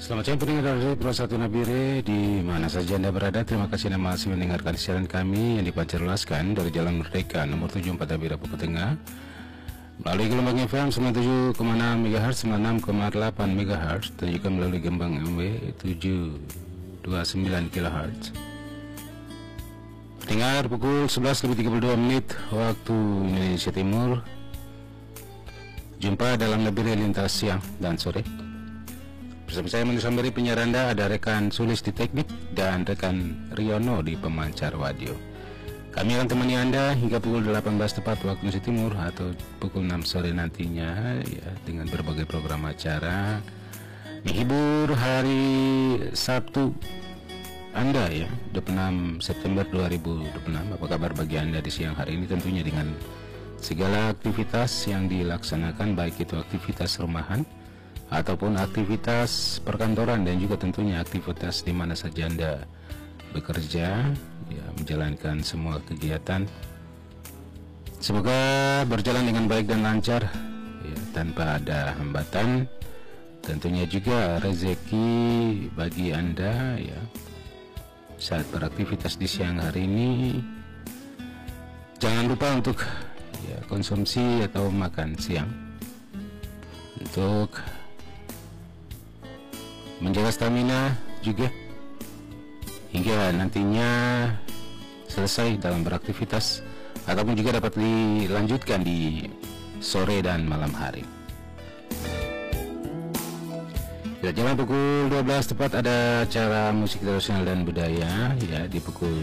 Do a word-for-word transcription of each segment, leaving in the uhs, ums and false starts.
Selamat siang pendengar dari Pro satu Nabire di mana saja Anda berada. Terima kasih Anda masih mendengarkan siaran kami yang dipancarluaskan dari Jalan Merdeka nomor tujuh puluh empat Nabire Papua Tengah melalui gelombang F M sembilan puluh tujuh koma enam megahertz, sembilan puluh enam koma delapan megahertz, dan juga melalui gelombang M W tujuh dua sembilan kilohertz. Pendengar, pukul sebelas lebih tiga puluh dua menit waktu Indonesia Timur. Jumpa dalam Nabire lintas siang dan sore. Bersama saya Manu Sambari penyiar Anda, ada rekan Sulis di teknik dan rekan Riono di pemancar audio. Kami akan temani Anda hingga pukul delapan belas tepat waktu Indonesia Timur atau pukul enam sore nantinya ya, dengan berbagai program acara menghibur hari Sabtu Anda ya, dua puluh enam September dua ribu dua puluh enam. Apa kabar bagi Anda di siang hari ini? Tentunya dengan segala aktivitas yang dilaksanakan, baik itu aktivitas rumahan ataupun aktivitas perkantoran dan juga tentunya aktivitas di mana saja Anda bekerja ya, menjalankan semua kegiatan. Semoga berjalan dengan baik dan lancar ya, tanpa ada hambatan. Tentunya juga rezeki bagi Anda ya saat beraktivitas di siang hari ini. Jangan lupa untuk ya konsumsi atau makan siang untuk menjaga stamina juga hingga nantinya selesai dalam beraktivitas ataupun juga dapat dilanjutkan di sore dan malam hari. Ya, jam pukul dua belas tepat ada acara musik tradisional dan budaya ya, di pukul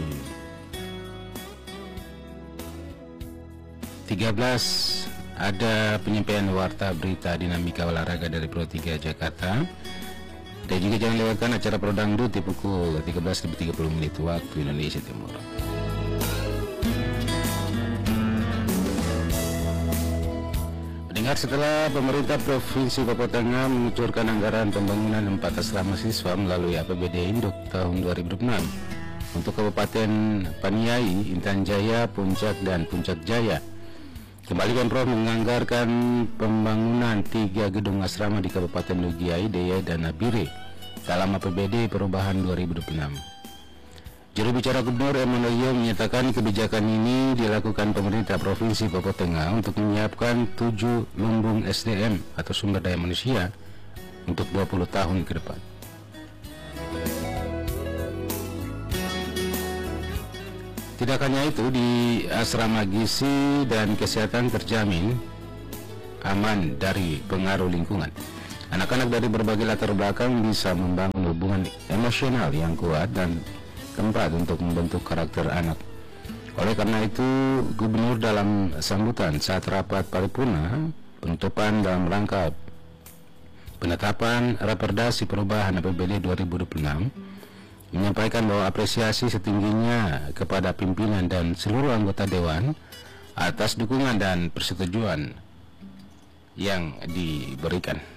tiga belas ada penyampaian warta berita dinamika olahraga dari Pro tiga Jakarta. Dan juga jangan lewatkan acara Pro Dangdut di pukul tiga belas lebih tiga puluh menit waktu Indonesia Timur. Mendengar, setelah pemerintah Provinsi Papua Tengah mengucurkan anggaran pembangunan empat asrama siswa melalui A P B D Induk tahun dua ribu dua puluh enam untuk Kabupaten Paniai, Intan Jaya, Puncak, dan Puncak Jaya, kembali Pemprov menganggarkan pembangunan tiga gedung asrama di Kabupaten Nugiai, Deya, dan Nabire dalam A P B D perubahan dua ribu dua puluh enam. Juru bicara Gubernur Emmanuel menyatakan kebijakan ini dilakukan pemerintah Provinsi Papua Tengah untuk menyiapkan tujuh lumbung S D M atau sumber daya manusia untuk dua puluh tahun ke depan. Tidak hanya itu, di asrama gizi dan kesehatan terjamin aman dari pengaruh lingkungan. Anak-anak dari berbagai latar belakang bisa membangun hubungan emosional yang kuat dan tempat untuk membentuk karakter anak. Oleh karena itu, Gubernur dalam sambutan saat rapat paripurna penutupan dalam rangka penetapan Raperdasi Perubahan A P B D dua ribu dua puluh enam menyampaikan bahwa apresiasi setingginya kepada pimpinan dan seluruh anggota Dewan atas dukungan dan persetujuan yang diberikan.